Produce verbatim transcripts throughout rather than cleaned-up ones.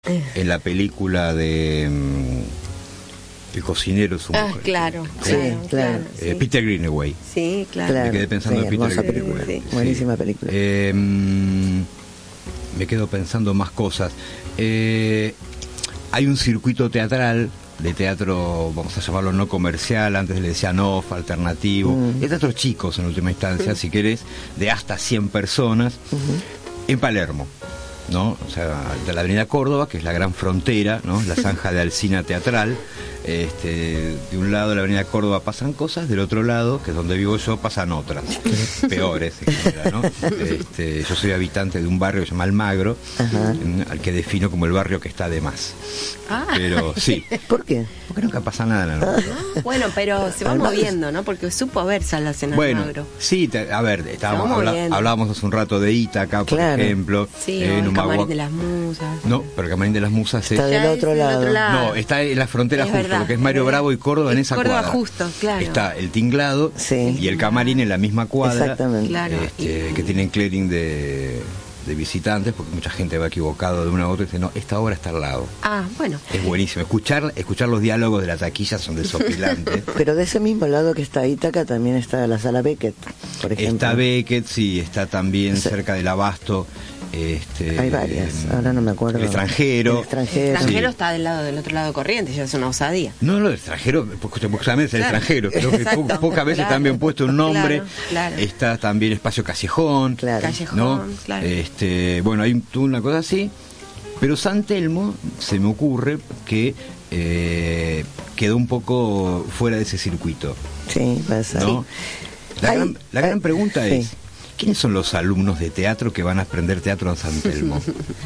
en la película de um, El cocinero es un ah, mujer. claro, Sí, claro, claro, eh, sí. Peter Greenaway. Sí, claro. claro. Me quedé pensando Sí, en Peter hermosa Greenaway. película, Sí. buenísima película. Eh, mm, me quedo pensando más cosas. Eh, hay un circuito teatral, de teatro, vamos a llamarlo no comercial, antes le decían off, alternativo, Mm. de teatros chicos en última instancia, si querés, de hasta cien personas, Uh-huh. en Palermo, ¿no? O sea, de la avenida Córdoba, que es la gran frontera, ¿no? La zanja de Alsina teatral. Este, de un lado de la avenida Córdoba pasan cosas, del otro lado, que es donde vivo yo, pasan otras, peores en general, ¿no? Este, yo soy habitante de un barrio que se llama Almagro, Ajá. en- al que defino como el barrio que está de más. Ah. Pero sí, ¿Por qué? porque nunca pasa nada en Almagro. Bueno, pero se va Almagro. moviendo, ¿no? Porque supo haber salas en Bueno, Almagro. sí, te- a ver, estábamos, Estamos habla- moviendo. hablábamos hace un rato de Ítaca, por Claro. ejemplo. Sí, eh, o el Numagua- Camarín de las Musas. No, pero el Camarín de las Musas es... Está del Ya otro es del lado. otro lado. No, está en la frontera Es justo, verdad, lo que es es Mario verdad. Bravo y Córdoba en Es esa Córdoba cuadra. justo, claro. Está el Tinglado Sí. y el Camarín en la misma cuadra. Exactamente. Claro. Este, y- que tienen clearing de, de visitantes, porque mucha gente va equivocado de una a otra y dice, no, esta obra está al lado. Ah, bueno. Es buenísimo. Escuchar, escuchar los diálogos de la taquilla son desopilantes. Pero de ese mismo lado que está Ítaca también está la sala Beckett, por ejemplo. Está Beckett, sí, está también Sí. cerca del Abasto. Este, Hay varias, ahora no me acuerdo. El extranjero. El extranjero. El extranjero Sí. está del lado del otro lado de Corrientes, ya es una osadía. No, no, el extranjero, porque justamente es el Claro. extranjero. Creo que Exacto. po- pocas veces Claro. también puesto un nombre. Claro, claro. Está también Espacio Callejón. Claro. Callejón, ¿No? claro. Este, bueno, hay tuvo una cosa así. Pero San Telmo, se me ocurre que eh, quedó un poco fuera de ese circuito, Sí, pasa. ¿no? La, Hay- gran, la gran hay- pregunta sí. es, ¿quiénes son los alumnos de teatro que van a aprender teatro en San Telmo?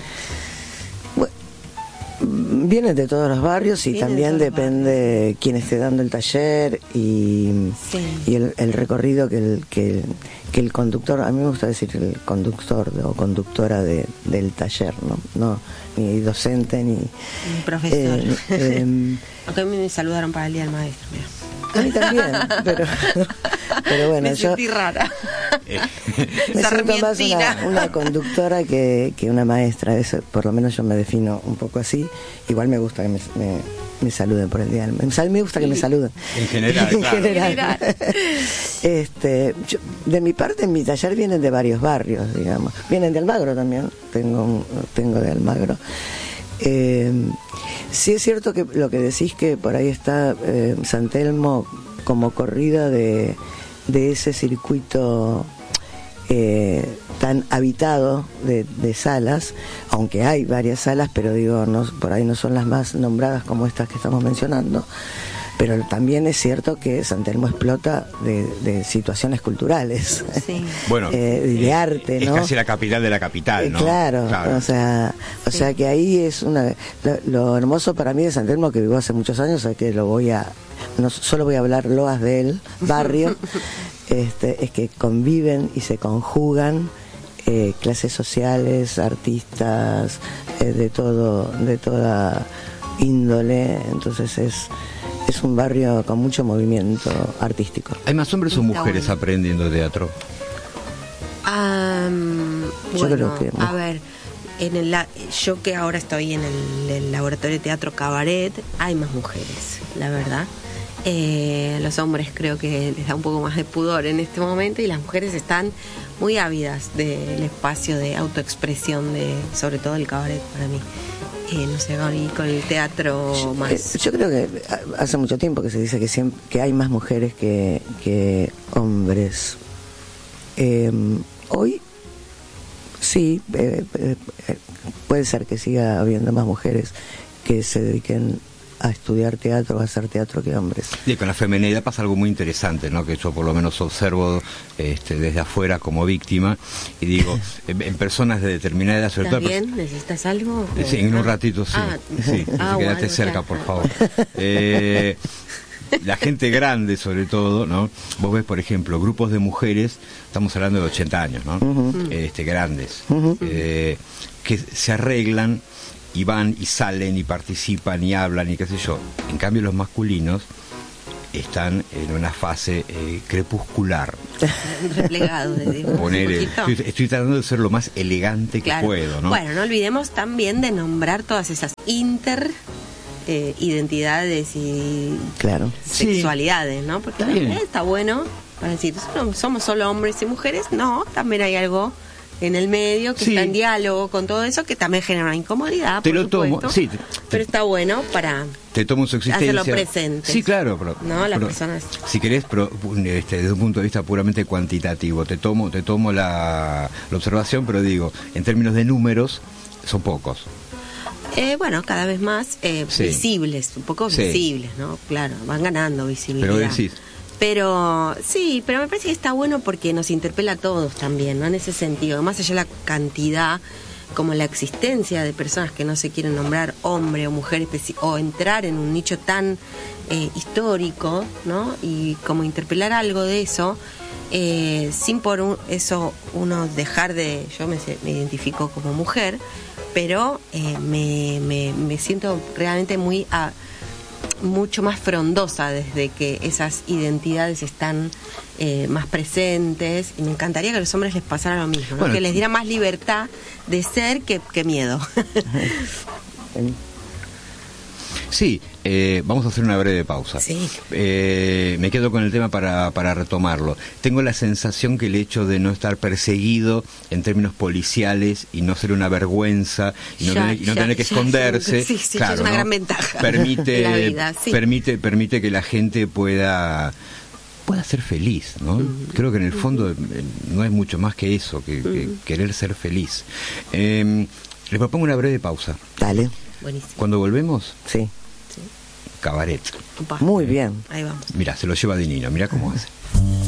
Vienen de todos los barrios y Vienen de también todos los depende quién esté dando el taller y, Sí. y el, el recorrido que el, que, que el conductor, a mí me gusta decir el conductor o conductora de, del taller, ¿no? No, ni docente ni... Un profesor. Eh, eh, Aunque a mí me saludaron para el Día del Maestro, mira. a mí también, pero, pero bueno, me yo sentí rara. me siento más Sarmientina. una, una conductora que, que una maestra, eso, por lo menos yo me defino un poco así. Igual me gusta que me, me, me saluden por el día del maestro. Me gusta que me saluden. En general, En claro. general. En general. Este, yo- de mi parte, en mi taller vienen de varios barrios, digamos. Vienen de Almagro también, tengo, un- tengo de Almagro. Eh, sí es cierto que lo que decís que por ahí está eh, San Telmo como corrida de, de ese circuito eh, tan habitado de, de salas, aunque hay varias salas, pero digo, no, por ahí no son las más nombradas como estas que estamos mencionando. Pero también es cierto que San Telmo explota de, de situaciones culturales, Sí. Bueno, eh, y de eh, arte, es ¿no? casi la capital de la capital, Eh, ¿no? Claro, o sea, o Sí. sea que ahí es una lo, lo hermoso para mí de San Telmo, que vivo hace muchos años, es que lo voy a no solo voy a hablar loas del barrio, este, es que conviven y se conjugan eh, clases sociales, artistas, eh, de todo, de toda índole, entonces es es un barrio con mucho movimiento artístico. ¿Hay más hombres o Está mujeres bueno. aprendiendo teatro? Am, Yo bueno, creo que- a ver, en el, la- yo que ahora estoy en el, el laboratorio de teatro Cabaret, hay más mujeres, la verdad. Eh, los hombres creo que les da un poco más de pudor en este momento y las mujeres están muy ávidas del espacio de autoexpresión, de sobre todo el cabaret para mí. Eh, no sé, y con el teatro más... Eh, Yo creo que hace mucho tiempo que se dice que siempre, que hay más mujeres que, que hombres. Eh, hoy sí, eh, eh, eh, puede ser que siga habiendo más mujeres que se dediquen a estudiar teatro, a hacer teatro que hombres. Y con la feminidad pasa algo muy interesante, ¿no? Que yo por lo menos observo este, desde afuera como víctima y digo, en, en personas de determinada edad, sobre ¿Estás todo... bien? ¿Necesitas algo? Eh, Sí, en un ratito sí. Ah, sí, ah, quédate bueno, cerca, ya. por favor. Eh, la gente grande, sobre todo, ¿no? Vos ves, por ejemplo, grupos de mujeres, estamos hablando de ochenta años, ¿no? Ujú. Este, grandes, Ujú. eh, que se arreglan y van y salen y participan y hablan y qué sé yo. En cambio, los masculinos están en una fase eh, crepuscular. Replegado, digo, Poner, un poquito. estoy, estoy tratando de ser lo más elegante que Claro. puedo, ¿no? Bueno, no olvidemos también de nombrar todas esas inter eh, identidades y Claro. sexualidades, ¿no? Porque Está bien. eh, está bueno para decir, "Somos- somos solo hombres y mujeres". No, también hay algo en el medio que Sí. está en diálogo con todo eso, que también genera una incomodidad, Te por lo tomo, supuesto, sí, te- pero está bueno para Te tomo su existencia. hacerlo presente. Sí, claro, pero, No, las pero personas- si querés, pero, este, desde un punto de vista puramente cuantitativo, te tomo, te tomo la, la observación, pero digo, en términos de números, son pocos. Eh, bueno, cada vez más eh, Sí. visibles, un poco Sí. visibles, ¿no? Claro, van ganando visibilidad. Pero decís, Pero sí, pero me parece que está bueno porque nos interpela a todos también, ¿no? En ese sentido, más allá de la cantidad, como la existencia de personas que no se quieren nombrar hombre o mujer especi- o entrar en un nicho tan eh, histórico, ¿no? Y como interpelar algo de eso, eh, sin por un- eso uno dejar de, yo me, se- me identifico como mujer, pero eh, me, me, me siento realmente muy a- mucho más frondosa desde que esas identidades están eh, más presentes, y me encantaría que a los hombres les pasara lo mismo, ¿no? Bueno, Que les diera más libertad de ser que, que miedo. sí, eh, vamos a hacer una breve pausa. Sí. Eh, me quedo con el tema para, para retomarlo. Tengo la sensación que el hecho de no estar perseguido en términos policiales y no ser una vergüenza y no, Ya, tener, y no ya, tener que ya, esconderse, sí, sí, claro, es una ¿no? gran ventaja permite, de la vida, sí. permite, permite que la gente pueda pueda ser feliz, ¿no? Mm. Creo que en el fondo eh, no es mucho más que eso, que, que Mm. querer ser feliz. Eh, les propongo una breve pausa. Dale, Buenísimo. Cuando volvemos, sí. cabaret. Upa. Muy bien. Ahí vamos. Mira, se lo lleva Dinino, mira cómo hace.